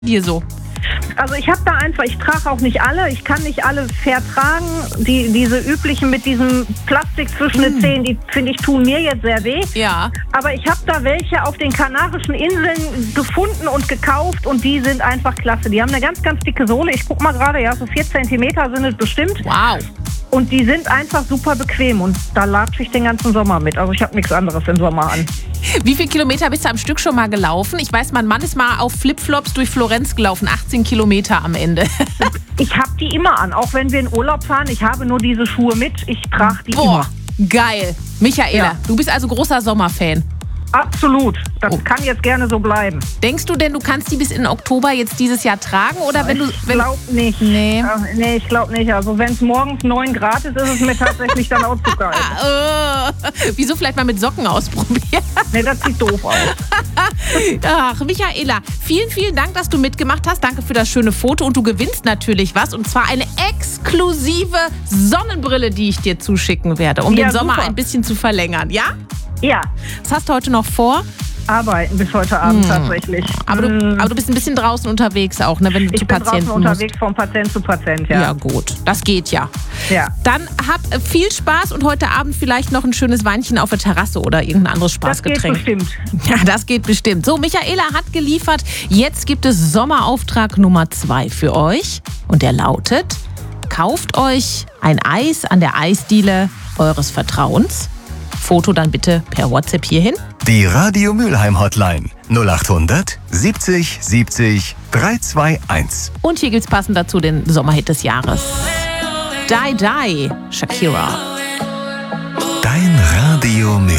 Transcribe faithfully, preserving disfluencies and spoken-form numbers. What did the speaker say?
dir so? Also ich habe da einfach, ich trage auch nicht alle, ich kann nicht alle vertragen. Die, diese üblichen mit diesem Plastik zwischen den Zähnen, die finde ich tun mir jetzt sehr weh. Ja. Aber ich habe da welche auf den Kanarischen Inseln gefunden und gekauft und die sind einfach klasse. Die haben eine ganz, ganz dicke Sohle. Ich guck mal gerade, ja, so vier Zentimeter sind es bestimmt. Wow. Und die sind einfach super bequem und da latsche ich den ganzen Sommer mit. Also ich habe nichts anderes im Sommer an. Wie viele Kilometer bist du am Stück schon mal gelaufen? Ich weiß, mein Mann ist mal auf Flipflops durch Florenz gelaufen. achtzehn Kilometer am Ende. Ich habe die immer an, auch wenn wir in Urlaub fahren. Ich habe nur diese Schuhe mit. Ich trage die Boah, immer. geil. Michaela, Ja. du bist also großer Sommerfan. Absolut. Das Oh. kann jetzt gerne so bleiben. Denkst du denn, du kannst die bis in Oktober jetzt dieses Jahr tragen? Oder wenn du. Ich Wenn, glaube nicht. Nee. Äh, nee, ich glaube nicht. Also wenn es morgens neun Grad ist, ist es mir tatsächlich dann auch zu kalt. Ah, oh. Wieso vielleicht mal mit Socken ausprobieren? Nee, das sieht doof aus. Ach, Michaela, vielen, vielen Dank, dass du mitgemacht hast. Danke für das schöne Foto. Und du gewinnst natürlich was. Und zwar eine exklusive Sonnenbrille, die ich dir zuschicken werde, um Ja, den Sommer super. ein bisschen zu verlängern. Ja? Ja, Was hast du heute noch vor? arbeiten bis heute Abend tatsächlich. Aber du, Mm, aber du bist ein bisschen draußen unterwegs auch, ne, wenn du ich zu bin Patienten draußen musst. unterwegs von Patient zu Patient, Ja. ja. gut. Das geht ja. Ja. Dann hab viel Spaß und heute Abend vielleicht noch ein schönes Weinchen auf der Terrasse oder irgendein anderes Das geht Spaßgetränk. bestimmt. Ja, das geht bestimmt. So, Michaela hat geliefert. Jetzt gibt es Sommerauftrag Nummer zwei für euch. Und der lautet: Kauft euch ein Eis an der Eisdiele eures Vertrauens. Foto dann bitte per WhatsApp hierhin. Die Radio Mülheim Hotline null achthundert siebzig siebzig dreihundertzweiundzwanzig. Und hier gibt's passend dazu den Sommerhit des Jahres. Die Die, Shakira. Dein Radio Mülheim.